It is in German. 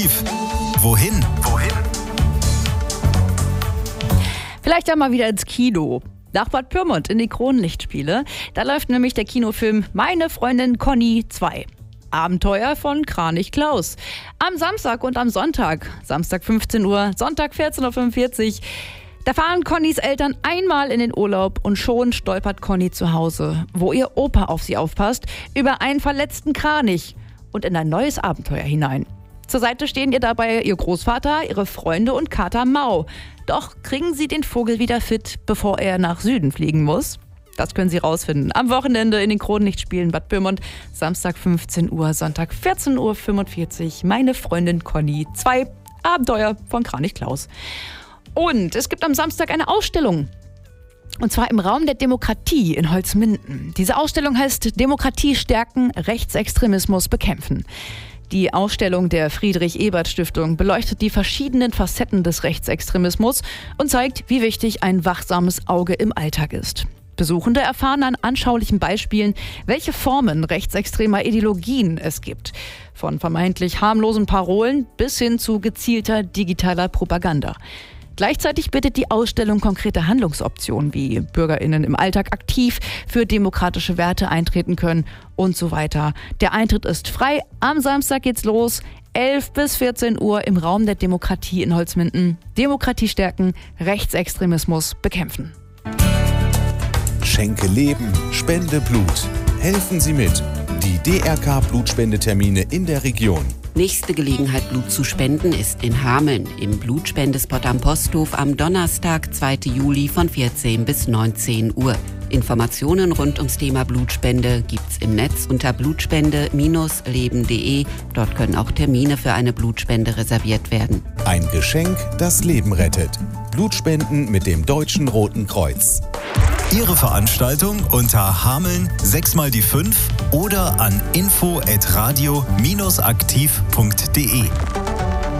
Aktiv. Wohin? Vielleicht ja mal wieder ins Kino. Nach Bad Pyrmont in die Kronlichtspiele. Da läuft nämlich der Kinofilm Meine Freundin Conny 2. Abenteuer von Kranich Klaus. Am Samstag und am Sonntag. Samstag 15 Uhr, Sonntag 14.45 Uhr. Da fahren Connys Eltern einmal in den Urlaub und schon stolpert Conny zu Hause, wo ihr Opa auf sie aufpasst, über einen verletzten Kranich und in ein neues Abenteuer hinein. Zur Seite stehen ihr dabei ihr Großvater, ihre Freunde und Kater Mau. Doch kriegen sie den Vogel wieder fit, bevor er nach Süden fliegen muss? Das können Sie rausfinden. Am Wochenende in den Kronlichtspielen Bad Pyrmont. Samstag 15 Uhr, Sonntag 14.45 Uhr. Meine Freundin Conny 2. Abenteuer von Kranich Klaus. Und es gibt am Samstag eine Ausstellung. Und zwar im Raum der Demokratie in Holzminden. Diese Ausstellung heißt Demokratie stärken, Rechtsextremismus bekämpfen. Die Ausstellung der Friedrich-Ebert-Stiftung beleuchtet die verschiedenen Facetten des Rechtsextremismus und zeigt, wie wichtig ein wachsames Auge im Alltag ist. Besuchende erfahren an anschaulichen Beispielen, welche Formen rechtsextremer Ideologien es gibt. Von vermeintlich harmlosen Parolen bis hin zu gezielter digitaler Propaganda. Gleichzeitig bietet die Ausstellung konkrete Handlungsoptionen, wie BürgerInnen im Alltag aktiv für demokratische Werte eintreten können und so weiter. Der Eintritt ist frei. Am Samstag geht's los. 11 bis 14 Uhr im Raum der Demokratie in Holzminden. Demokratie stärken, Rechtsextremismus bekämpfen. Schenke Leben, spende Blut. Helfen Sie mit. Die DRK-Blutspendetermine in der Region. Nächste Gelegenheit, Blut zu spenden, ist in Hameln im Blutspendespot am Posthof am Donnerstag, 2. Juli von 14 bis 19 Uhr. Informationen rund ums Thema Blutspende gibt's im Netz unter blutspende-leben.de. Dort können auch Termine für eine Blutspende reserviert werden. Ein Geschenk, das Leben rettet. Blutspenden mit dem Deutschen Roten Kreuz. Ihre Veranstaltung unter Hameln 6x5 oder an info@radio-aktiv.de.